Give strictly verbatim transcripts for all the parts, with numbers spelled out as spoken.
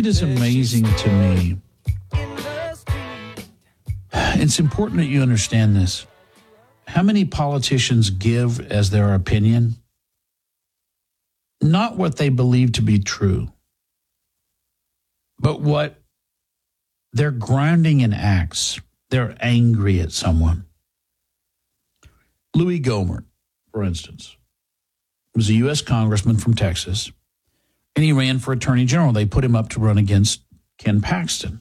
It is amazing to me. It's important that you understand this. How many politicians give as their opinion? Not what they believe to be true, but what they're grounding in acts. They're angry at someone. Louis Gohmert, for instance, was a U S congressman from Texas, and he ran for attorney general. They put him up to run against Ken Paxton.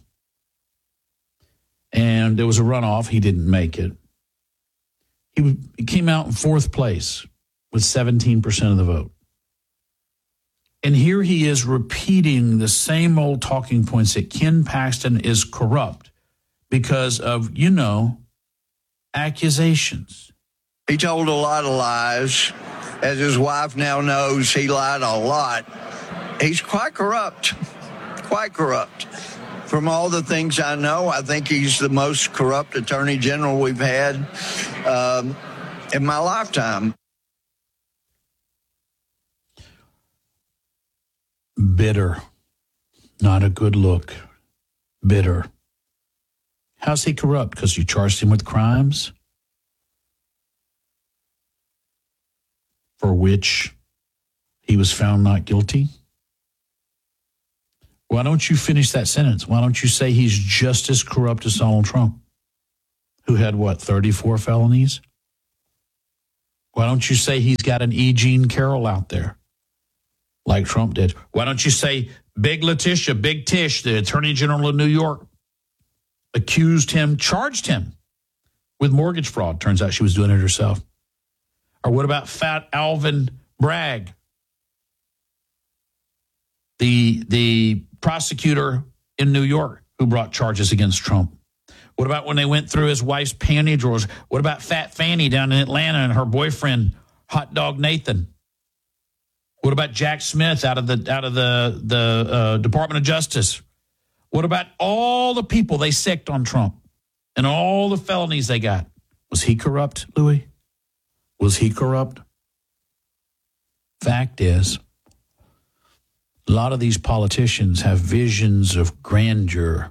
And there was a runoff. He didn't make it. He, he came out in fourth place with seventeen percent of the vote. And here he is repeating the same old talking points that Ken Paxton is corrupt because of, you know, accusations. He told a lot of lies. As his wife now knows, he lied a lot. He's quite corrupt, quite corrupt. From all the things I know, I think he's the most corrupt attorney general we've had um, in my lifetime. Bitter. Not a good look. Bitter. How's he corrupt? Because you charged him with crimes for which he was found not guilty? Why don't you finish that sentence? Why don't you say he's just as corrupt as Donald Trump, who had, what, thirty-four felonies? Why don't you say he's got an E. Jean Carroll out there, like Trump did? Why don't you say Big Letitia, Big Tish, the Attorney General of New York, accused him, charged him with mortgage fraud? Turns out she was doing it herself. Or what about Fat Alvin Bragg, the the prosecutor in New York who brought charges against Trump? What about when they went through his wife's panty drawers? What about Fat Fanny down in Atlanta and her boyfriend, Hot Dog Nathan? What about Jack Smith out of the out of the the uh, Department of Justice? What about all the people they sicked on Trump and all the felonies they got? Was he corrupt, Louis? Was he corrupt? Fact is, a lot of these politicians have visions of grandeur,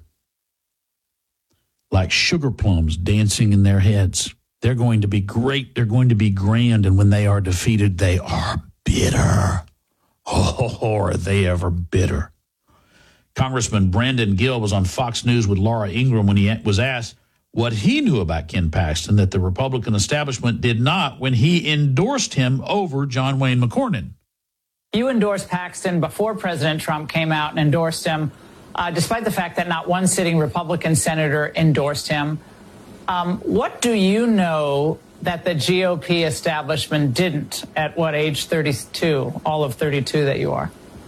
like sugar plums dancing in their heads. They're going to be great. They're going to be grand. And when they are defeated, they are bitter. Oh, are they ever bitter? Congressman Brandon Gill was on Fox News with Laura Ingraham when he was asked what he knew about Ken Paxton that the Republican establishment did not when he endorsed him over John Wayne McCornyn. You endorsed Paxton before President Trump came out and endorsed him, uh, despite the fact that not one sitting Republican senator endorsed him. Um, what do you know that the G O P establishment didn't at what, age thirty-two, all of thirty-two that you are?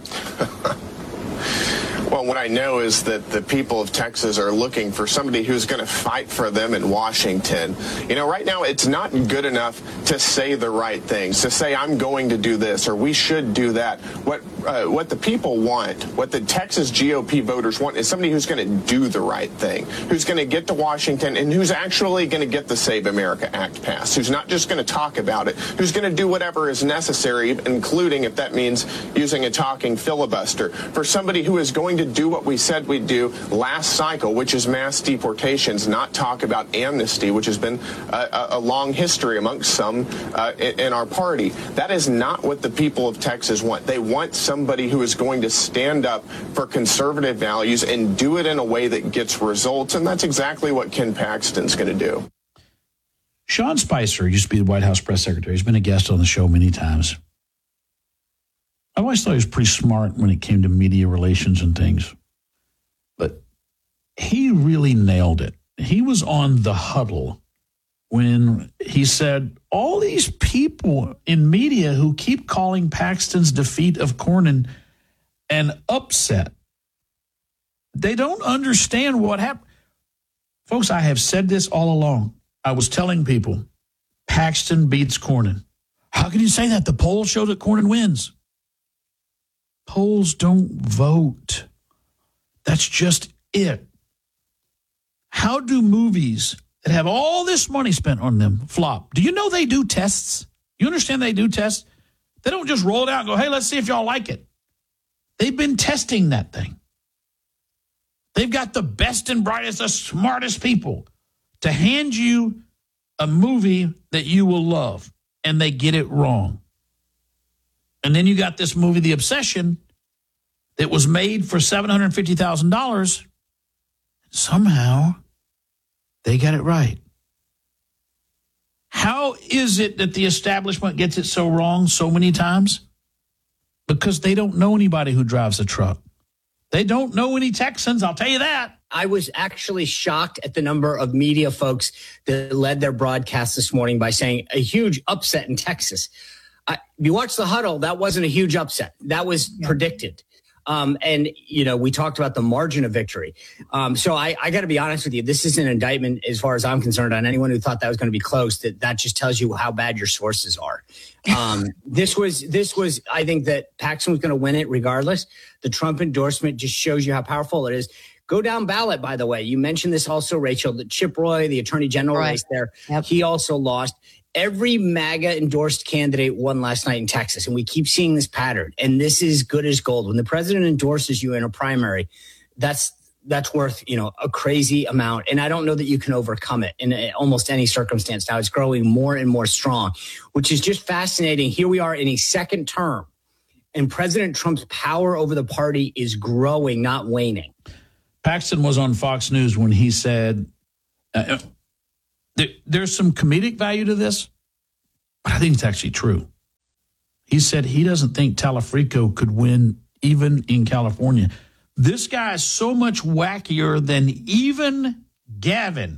Well, what I know is that the people of Texas are looking for somebody who's going to fight for them in Washington. You know, right now it's not good enough to say the right things, to say I'm going to do this or we should do that. What uh, what the people want, what the Texas G O P voters want is somebody who's going to do the right thing, who's going to get to Washington and who's actually going to get the Save America Act passed, who's not just going to talk about it, who's going to do whatever is necessary, including if that means using a talking filibuster, for somebody who is going to do what we said we'd do last cycle, which is mass deportations, not talk about amnesty, which has been a, a long history amongst some uh, in, in our party. That is not what the people of Texas want. They want somebody who is going to stand up for conservative values and do it in a way that gets results, and that's exactly what Ken Paxton's going to do. Sean Spicer used to be the White House press secretary. He's been a guest on the show many times. I always thought he was pretty smart when it came to media relations and things. But he really nailed it. He was on The Huddle when he said, all these people in media who keep calling Paxton's defeat of Cornyn an upset, they don't understand what happened. Folks, I have said this all along. I was telling people, Paxton beats Cornyn. How can you say that? The polls show that Cornyn wins. Polls don't vote. That's just it. How do movies that have all this money spent on them flop? Do you know they do tests? You understand they do tests? They don't just roll it out and go, hey, let's see if y'all like it. They've been testing that thing. They've got the best and brightest, the smartest people to hand you a movie that you will love, and they get it wrong. And then you got this movie, The Obsession, that was made for seven hundred fifty thousand dollars. Somehow, they got it right. How is it that the establishment gets it so wrong so many times? Because they don't know anybody who drives a truck. They don't know any Texans, I'll tell you that. I was actually shocked at the number of media folks that led their broadcast this morning by saying a huge upset in Texas. I, you watch the huddle, that wasn't a huge upset. That was yeah. predicted. Um, and, you know, we talked about the margin of victory. Um, so I, I got to be honest with you. This is an indictment, as far as I'm concerned, on anyone who thought that was going to be close. That that just tells you how bad your sources are. Um, this was this was I think that Paxton was going to win it regardless. The Trump endorsement just shows you how powerful it is. Go down ballot, by the way. You mentioned this also, Rachel, that Chip Roy, the attorney general right. race there, yep. he also lost. Every MAGA endorsed candidate won last night in Texas, and we keep seeing this pattern. And this is good as gold. When the president endorses you in a primary, that's that's worth, you know, a crazy amount. And I don't know that you can overcome it in almost any circumstance. Now it's growing more and more strong, which is just fascinating. Here we are in a second term, and President Trump's power over the party is growing, not waning. Paxton was on Fox News when he said, uh, there, there's some comedic value to this, but I think it's actually true. He said he doesn't think Talafrico could win even in California. This guy is so much wackier than even Gavin.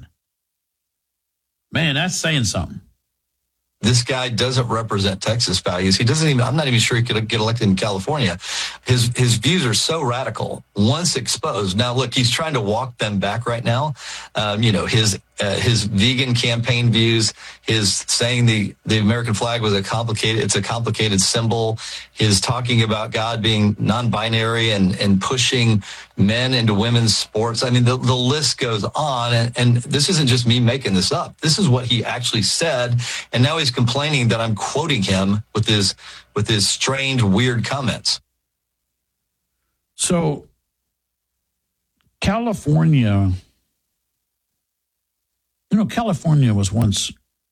Man, that's saying something. This guy doesn't represent Texas values. He doesn't even, I'm not even sure he could get elected in California. His his views are so radical once exposed. Now, look, he's trying to walk them back right now. Um, you know, his uh, his vegan campaign views, his saying the, the American flag was a complicated, it's a complicated symbol, his talking about God being non-binary and, and pushing men into women's sports. I mean, the, the list goes on. And, and this isn't just me making this up. This is what he actually said. And now he's complaining that I'm quoting him with his with his strange, weird comments. So, California, you know, California was once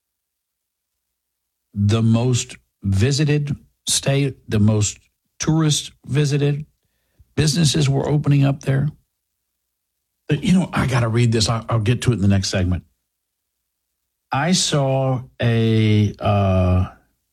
the most visited state, the most tourist visited. Businesses were opening up there. But, you know, I got to read this. I'll, I'll get to it in the next segment. I saw a, uh,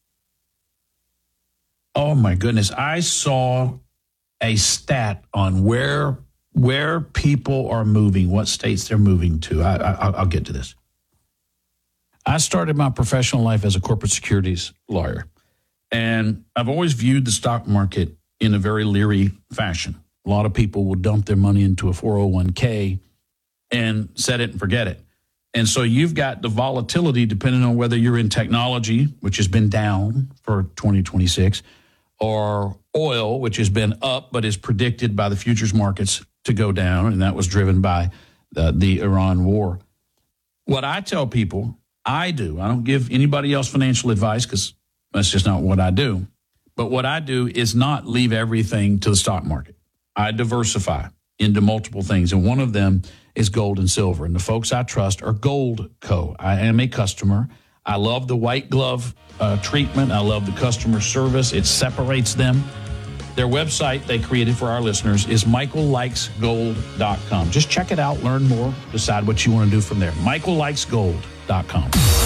oh my goodness, I saw a stat on where where people are moving, what states they're moving to. I, I, I'll get to this. I started my professional life as a corporate securities lawyer, and I've always viewed the stock market in a very leery fashion. A lot of people will dump their money into a four oh one k and set it and forget it. And so you've got the volatility depending on whether you're in technology, which has been down for twenty twenty-six, or oil, which has been up but is predicted by the futures markets to go down, and that was driven by the, the Iran war. What I tell people, I do, I don't give anybody else financial advice because that's just not what I do. But what I do is not leave everything to the stock market. I diversify into multiple things, and one of them is gold and silver. And the folks I trust are Gold Co. I am a customer. I love the white glove uh, treatment. I love the customer service. It separates them. Their website they created for our listeners is michael likes gold dot com. Just check it out, learn more, decide what you want to do from there. michael likes gold dot com.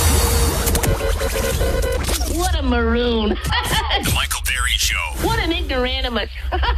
What a maroon. The Michael Berry Show. What an ignoramus.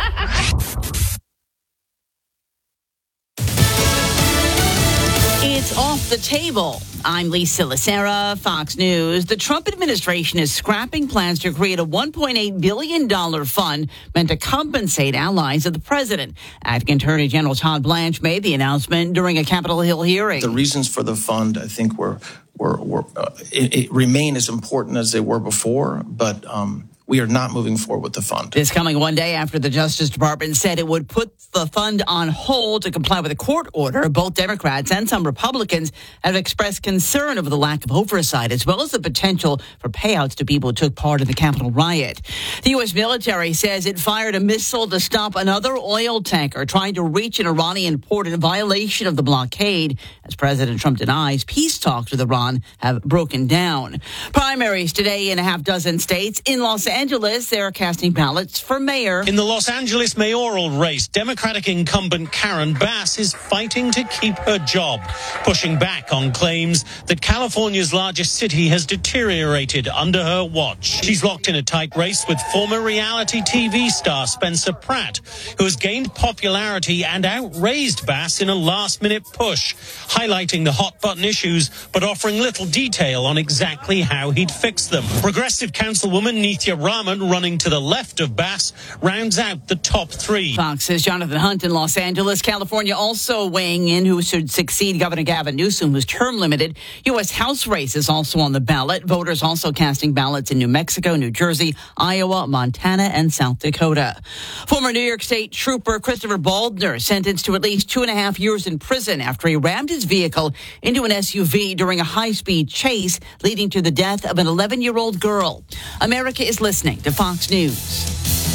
It's off the table. I'm Lisa Lacera, Fox News. The Trump administration is scrapping plans to create a one point eight billion dollars fund meant to compensate allies of the president. Acting Attorney General Todd Blanche made the announcement during a Capitol Hill hearing. The reasons for the fund, I think, were were, were uh, it, it remain as important as they were before, but um, we are not moving forward with the fund. This coming one day after the Justice Department said it would put the fund on hold to comply with a court order. Both Democrats and some Republicans have expressed concern over the lack of oversight, as well as the potential for payouts to people who took part in the Capitol riot. The U S military says it fired a missile to stop another oil tanker trying to reach an Iranian port in violation of the blockade, as President Trump denies peace talks with Iran have broken down. Primaries today in a half dozen states. In Los Angeles, they're casting ballots for mayor. In the Los Angeles mayoral race, Democratic incumbent Karen Bass is fighting to keep her job, pushing back on claims that California's largest city has deteriorated under her watch. She's locked in a tight race with former reality T V star Spencer Pratt, who has gained popularity and outraised Bass in a last-minute push, highlighting the hot-button issues but offering little detail on exactly how he'd fix them. Progressive Councilwoman Nithya Raman, running to the left of Bass, rounds out the top three. Fox's Jonathan Hunt in Los Angeles. California also weighing in who should succeed Governor Gavin Newsom, who's term limited. U S House race is also on the ballot. Voters also casting ballots in New Mexico, New Jersey, Iowa, Montana, and South Dakota. Former New York State Trooper Christopher Baldner sentenced to at least two and a half years in prison after he rammed his vehicle into an S U V during a high-speed chase, leading to the death of an eleven-year-old girl. America is listening to Fox News.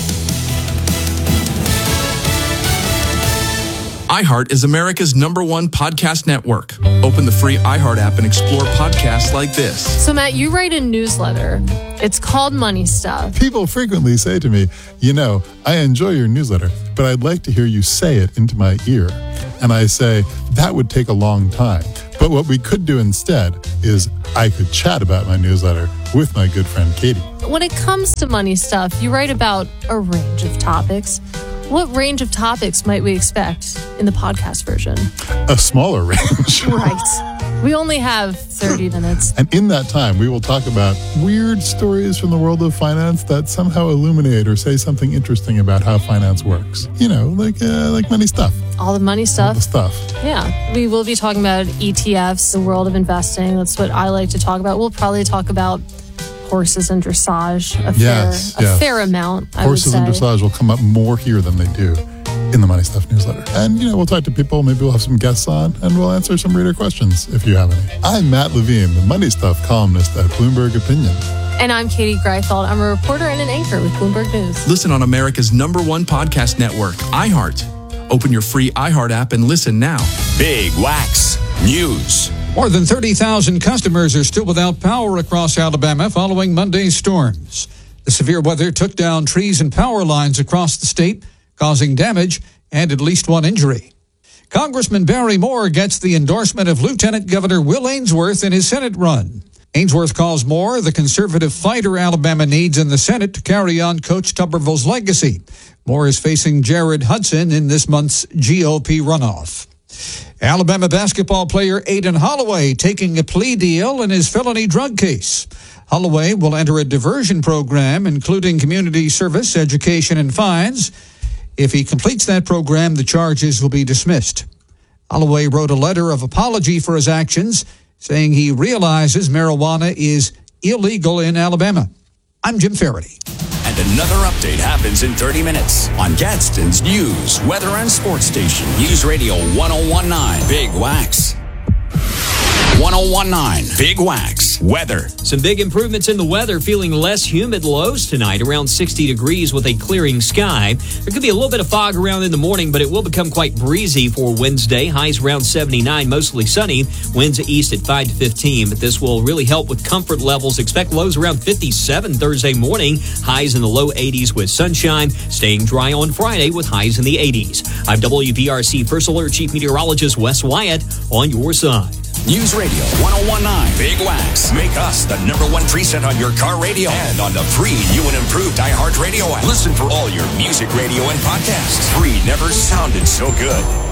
iHeart is America's number one podcast network. Open the free iHeart app and explore podcasts like this. So, Matt, you write a newsletter. It's called Money Stuff. People frequently say to me, you know, I enjoy your newsletter, but I'd like to hear you say it into my ear. And I say, that would take a long time. But what we could do instead is I could chat about my newsletter with my good friend Katie. When it comes to money stuff, you write about a range of topics. What range of topics might we expect in the podcast version? A smaller range. Right. We only have thirty minutes. And in that time, we will talk about weird stories from the world of finance that somehow illuminate or say something interesting about how finance works. You know, like uh, like money stuff. All the money stuff. All the stuff. Yeah. We will be talking about E T Fs, the world of investing. That's what I like to talk about. We'll probably talk about horses and dressage a yes, fair, yes. a fair amount, I Horses would say. and dressage will come up more here than they do in the Money Stuff newsletter. And, you know, we'll talk to people. Maybe we'll have some guests on, and we'll answer some reader questions if you have any. I'm Matt Levine, the Money Stuff columnist at Bloomberg Opinion. And I'm Katie Greifeld. I'm a reporter and an anchor with Bloomberg News. Listen on America's number one podcast network, iHeart. Open your free iHeart app and listen now. Big Wax News. More than thirty thousand customers are still without power across Alabama following Monday's storms. The severe weather took down trees and power lines across the state, causing damage and at least one injury. Congressman Barry Moore gets the endorsement of Lieutenant Governor Will Ainsworth in his Senate run. Ainsworth calls Moore the conservative fighter Alabama needs in the Senate to carry on Coach Tuberville's legacy. Moore is facing Jared Hudson in this month's G O P runoff. Alabama basketball player Aiden Holloway taking a plea deal in his felony drug case. Holloway will enter a diversion program, including community service, education, and fines. If he completes that program, the charges will be dismissed. Holloway wrote a letter of apology for his actions, saying he realizes marijuana is illegal in Alabama. I'm Jim Faraday. And another update happens in thirty minutes on Gadsden's news, weather, and sports station. News Radio one oh one point nine Big Wax. one oh one point nine Big Wax weather. Some big improvements in the weather, feeling less humid lows tonight, around sixty degrees with a clearing sky. There could be a little bit of fog around in the morning, but it will become quite breezy for Wednesday. Highs around seventy-nine, mostly sunny. Winds east at five to fifteen, but this will really help with comfort levels. Expect lows around fifty-seven Thursday morning. Highs in the low eighties with sunshine. Staying dry on Friday with highs in the eighties. I'm W B R C First Alert Chief Meteorologist Wes Wyatt on your side. News Radio one oh one point nine Big Wax. Make us the number one preset on your car radio and on the free new and improved iHeart Radio app. Listen for all your music, radio, and podcasts. Free never sounded so good.